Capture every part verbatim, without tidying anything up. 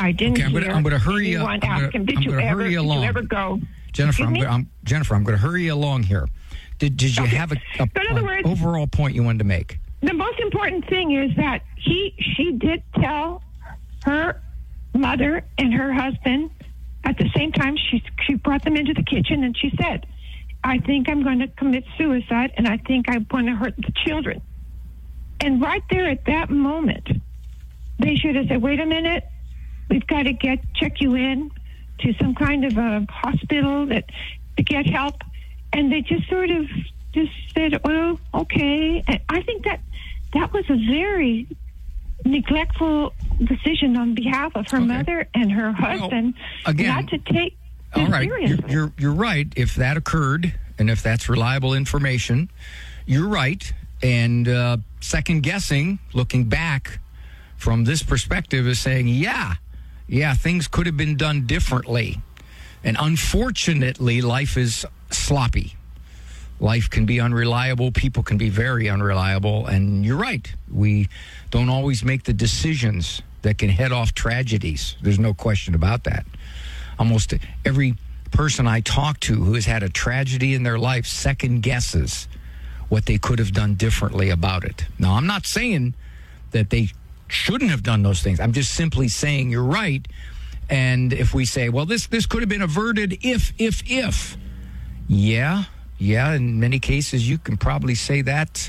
I didn't okay, I'm hear gonna, I'm gonna hurry anyone I'm ask gonna, him, did I'm you gonna ever, hurry did along. you ever go? Jennifer, I'm, Excuse me? I'm, Jennifer, I'm going to hurry you along here. Did, did you Okay. have a, a, So in other an words- overall point you wanted to make? The most important thing is that he, she did tell her mother and her husband at the same time. She, she brought them into the kitchen and she said, I think I'm going to commit suicide and I think I'm going to hurt the children. And right there at that moment, they should have said, wait a minute, we've got to get check you in to some kind of a hospital that to get help. And they just sort of just said, well, okay. And I think that that was a very neglectful decision on behalf of her Okay. mother and her husband again, not to take All this right, you're, seriously. you're you're right. If that occurred, and if that's reliable information, you're right. And uh, second guessing, looking back from this perspective, is saying, yeah, yeah, things could have been done differently. And unfortunately, life is sloppy. Life can be unreliable. People can be very unreliable. And you're right. We don't always make the decisions that can head off tragedies. There's no question about that. Almost every person I talk to who has had a tragedy in their life second guesses what they could have done differently about it. Now, I'm not saying that they shouldn't have done those things. I'm just simply saying you're right. And if we say, well, this this could have been averted if, if, if. Yeah, yeah, in many cases you can probably say that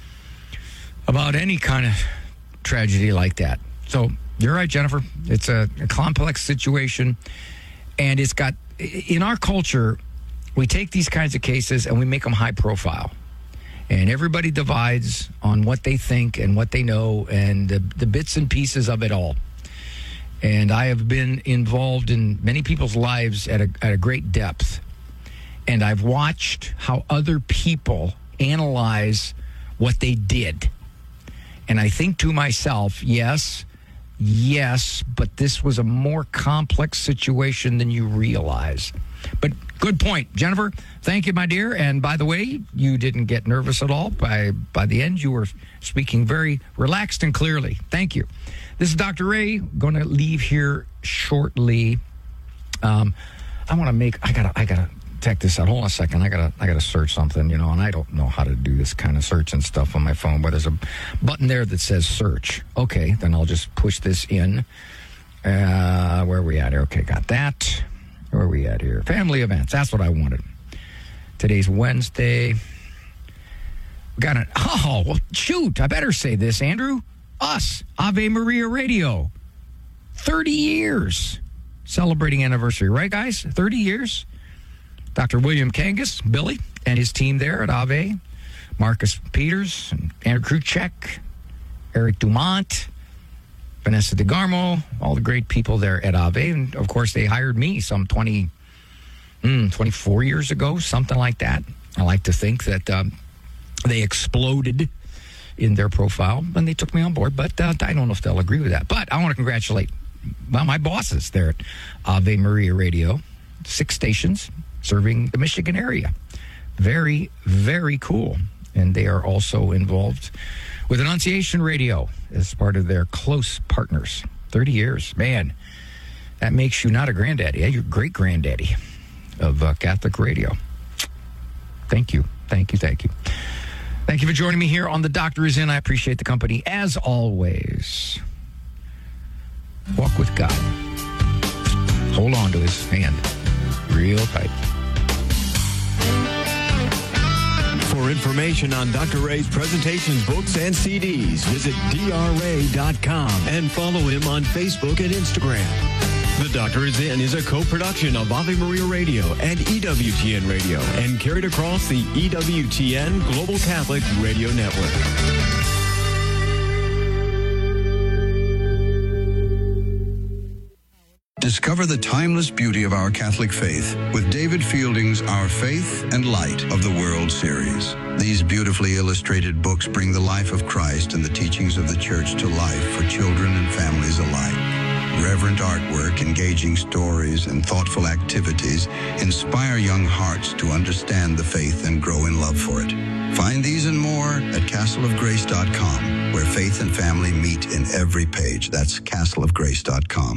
about any kind of tragedy like that. So you're right, Jennifer. It's a, a complex situation. And it's got, in our culture, we take these kinds of cases and we make them high profile. And everybody divides on what they think and what they know and the, the bits and pieces of it all. And I have been involved in many people's lives at a, at a great depth. And I've watched how other people analyze what they did. And I think to myself, yes, yes, but this was a more complex situation than you realize. But good point, Jennifer. Thank you, my dear. And by the way, you didn't get nervous at all. By by the end, you were speaking very relaxed and clearly. Thank you. This is Doctor Ray. Going to leave here shortly. Um, I want to make. I gotta. I gotta check this out. Hold on a second. I gotta. I gotta search something. You know, and I don't know how to do this kind of search and stuff on my phone. But there's a button there that says search. Okay, then I'll just push this in. Uh, where are we at here? Okay, got that. Where are we at here? Family events. That's what I wanted. Today's Wednesday. We got an, oh, well, shoot. I better say this, Andrew. Us, Ave Maria Radio. thirty years. Celebrating anniversary, right, guys? thirty years. Doctor William Kangas, Billy, and his team there at Ave. Marcus Peters, and Andrew Kruchek, Eric Dumont, Vanessa DeGarmo, all the great people there at Ave. And, of course, they hired me some twenty, mm, twenty-four years ago, something like that. I like to think that um, they exploded in their profile when they took me on board, but uh, I don't know if they'll agree with that. But I want to congratulate well, my bosses there at Ave Maria Radio, six stations serving the Michigan area. Very, very cool. And they are also involved with Annunciation Radio as part of their close partners. thirty years. Man, that makes you not a granddaddy. You're great-granddaddy of uh, Catholic radio. Thank you. Thank you. Thank you. Thank you for joining me here on The Doctor Is In. I appreciate the company as always. Walk with God. Hold on to his hand real tight. For information on Doctor Ray's presentations, books, and C Ds, visit D R ray dot com and follow him on Facebook and Instagram. The Doctor Is In is a co-production of Ave Maria Radio and E W T N Radio and carried across the E W T N Global Catholic Radio Network. Discover the timeless beauty of our Catholic faith with David Fielding's Our Faith and Light of the World series. These beautifully illustrated books bring the life of Christ and the teachings of the Church to life for children and families alike. Reverent artwork, engaging stories, and thoughtful activities inspire young hearts to understand the faith and grow in love for it. Find these and more at castle of grace dot com, where faith and family meet in every page. That's castle of grace dot com.